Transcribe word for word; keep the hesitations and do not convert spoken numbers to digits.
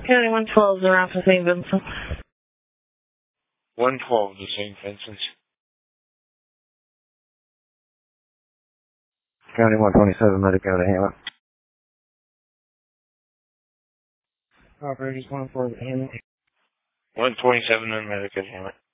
County one twelve is around to Saint Vincent. one twelve to Saint Vincent. County one twenty-seven, let it go to Hamlet. Operators one four to Hamlet. one twenty-seven and medic at Hamlet.